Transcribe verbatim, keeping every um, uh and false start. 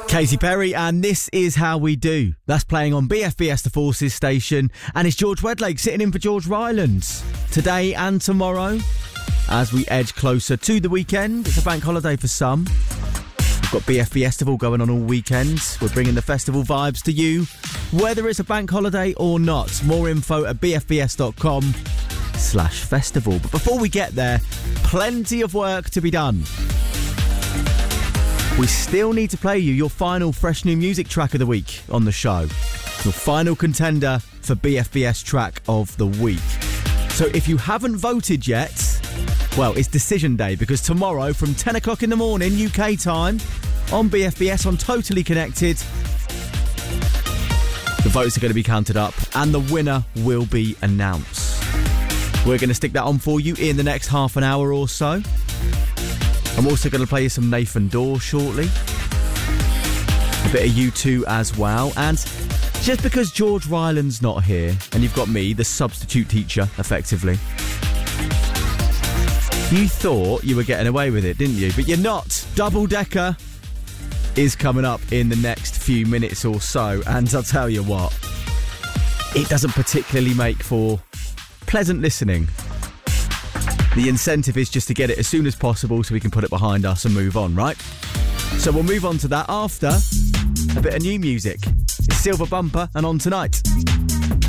Katy Perry, and This Is How We Do. That's playing on B F B S The Forces station, and it's George Wedlake sitting in for George Rylands today and tomorrow as we edge closer to the weekend. It's a bank holiday for some. We've got B F B Festival going on all weekend. We're bringing the festival vibes to you, whether it's a bank holiday or not. More info at bfbs.com slash festival. But before we get there, plenty of work to be done. We still need to play you your final fresh new music track of the week on the show. Your final contender for B F B S track of the week. So if you haven't voted yet, well, it's decision day, because tomorrow from ten o'clock in the morning U K time on B F B S on Totally Connected, the votes are going to be counted up and the winner will be announced. We're going to stick that on for you in the next half an hour or so. I'm also going to play you some Nathan Dawe shortly. A bit of U two as well. And just because George Rylands not here, and you've got me, the substitute teacher, effectively, you thought you were getting away with it, didn't you? But you're not. Double Decker is coming up in the next few minutes or so. And I'll tell you what, it doesn't particularly make for pleasant listening. The incentive is just to get it as soon as possible so we can put it behind us and move on, right? So we'll move on to that after a bit of new music. It's Silver Bumper and On Tonight.